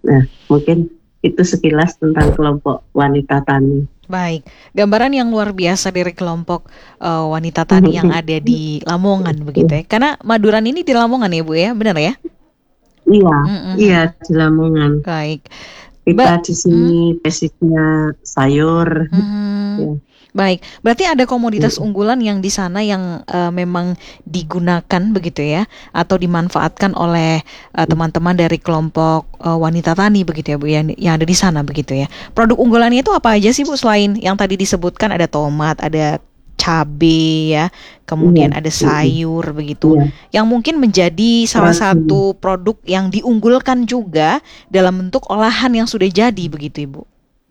Nah, mungkin itu sekilas tentang kelompok wanita tani. Baik, gambaran yang luar biasa dari kelompok wanita tani yang ada di Lamongan begitu ya. Karena Maduran ini di Lamongan ya Bu ya, benar ya? Iya, iya Mhm. di Lamongan. Baik, Kita Mbak. di sini basicnya sayur. Mhm. Ya. Baik, berarti ada komoditas Mm, unggulan yang di sana yang memang digunakan begitu ya, atau dimanfaatkan oleh teman-teman dari kelompok wanita tani begitu ya Bu, yang ada di sana begitu ya. Produk unggulannya itu apa aja sih Bu, selain yang tadi disebutkan ada tomat, ada cabe ya, Iya, kemudian ada sayur begitu, iya, yang mungkin menjadi salah ragum. satu produk yang diunggulkan juga dalam bentuk olahan yang sudah jadi begitu Ibu.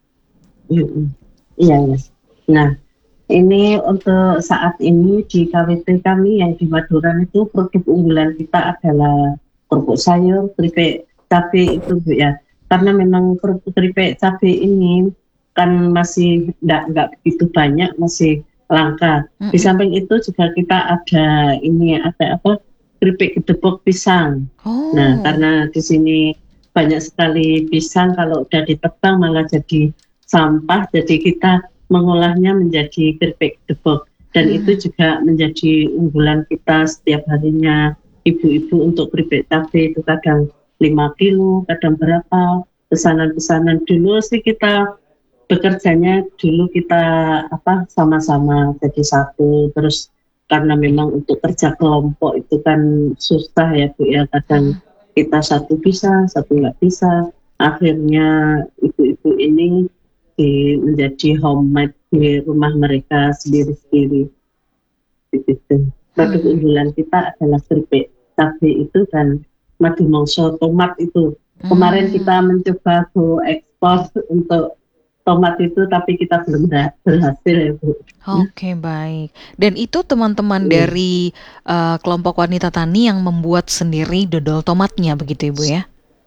Mm, iya, iya. Nah, ini untuk saat ini di KWT kami yang di Maduran itu produk unggulan kita adalah kerupuk sayur, keripik cabai itu Bu ya. Karena memang kerupuk keripik cabai ini kan masih enggak begitu banyak, masih langka. Di Mm-mm. samping itu juga kita ada ini ada apa? Keripik gedebok pisang. Nah, Oh. karena di sini banyak sekali pisang kalau udah ditebang malah jadi sampah, jadi kita mengolahnya menjadi keripik gedebok dan itu Mhm. juga menjadi unggulan kita setiap harinya ibu-ibu untuk keripik cabai itu kadang 5 kilo, kadang berapa pesanan-pesanan dulu sih kita bekerjanya dulu kita apa sama-sama jadi satu terus karena memang untuk kerja kelompok itu kan susah ya Bu ya kadang Mhm. kita satu bisa satu nggak bisa akhirnya ibu-ibu ini menjadi homemade di rumah mereka sendiri-sendiri begitu. Produk Mhm. unggulan kita adalah keripik cabai itu dan madu mongso tomat itu. Kemarin kita Hmm. mencoba go ekspor untuk tomat itu tapi kita belum berhasil ya Bu. Oke, baik. Dan itu teman-teman Iya, dari kelompok wanita tani yang membuat sendiri dodol tomatnya begitu Ibu ya?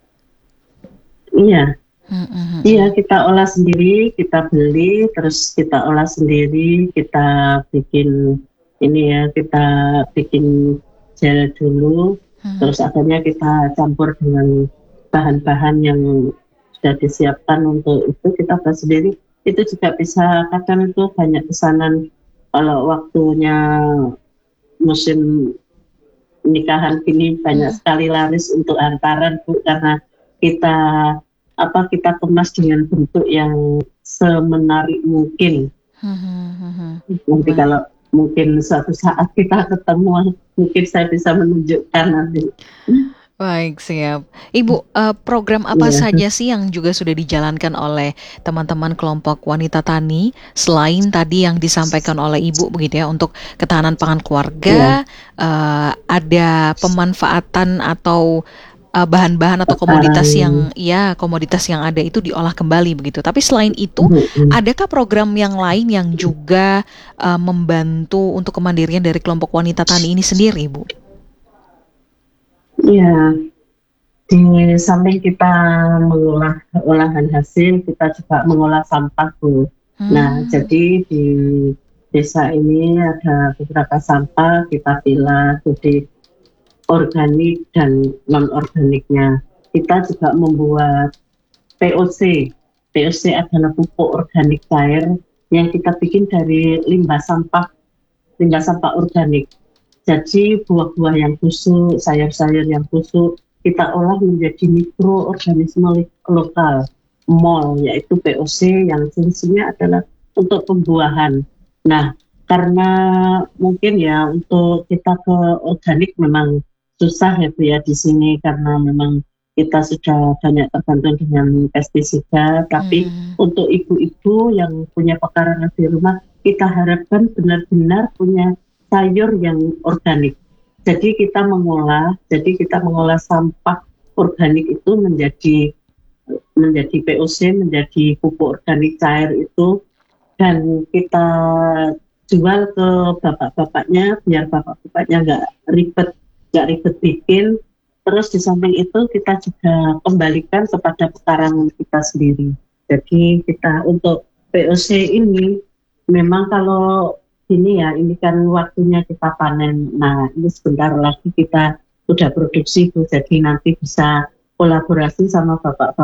iya, Mhm. iya Mhm. kita olah sendiri, kita beli, terus kita olah sendiri, kita bikin ini ya, kita bikin gel dulu, Mhm. terus akhirnya kita campur dengan bahan-bahan yang sudah disiapkan untuk itu kita buat sendiri. Itu juga bisa kadang itu banyak pesanan kalau waktunya musim nikahan ini banyak Mhm. sekali laris untuk hantaran Bu karena kita kita kemas dengan bentuk yang semenarik mungkin. Mhm. Mhm. Nanti Baik. kalau mungkin suatu saat kita ketemu mungkin saya bisa menunjukkan nanti. Baik, siap. Ibu, program apa Iya, saja sih yang juga sudah dijalankan oleh teman-teman kelompok wanita tani, selain tadi yang disampaikan oleh Ibu begitu ya, untuk ketahanan pangan iya, keluarga, ada pemanfaatan atau bahan-bahan atau sekarang komoditas yang ada itu diolah kembali begitu. Tapi selain itu, mm, adakah program yang lain yang juga membantu untuk kemandirian dari kelompok wanita tani ini sendiri, Bu? iya, di samping kita mengolah olahan hasil, kita juga mengolah sampah, Bu. Nah, Hmm. jadi di desa ini ada beberapa sampah kita pilah jadi organik dan non organiknya. Kita juga membuat POC. POC adalah pupuk organik cair yang kita bikin dari limbah sampah organik. Jadi buah-buah yang busuk, sayur-sayur yang busuk, kita olah menjadi mikroorganisme lokal, MOL, yaitu POC yang fungsinya adalah untuk pembuahan. Nah, karena mungkin ya untuk kita ke organik memang susah ya Bu ya di sini karena memang kita sudah banyak tergantung dengan pestisida, tapi Mhm. untuk ibu-ibu yang punya pekarangan di rumah, kita harapkan benar-benar punya sayur yang organik. Jadi kita mengolah sampah organik itu menjadi POC, menjadi pupuk organik cair itu dan kita jual ke bapak-bapaknya biar bapak-bapaknya nggak ribet bikin. Terus di samping itu kita juga kembalikan kepada pekarangan kita sendiri. Jadi kita untuk POC ini memang kalau ini ya ini kan waktunya kita panen. Nah ini sebentar lagi kita sudah produksi Bu. Jadi nanti bisa kolaborasi sama bapak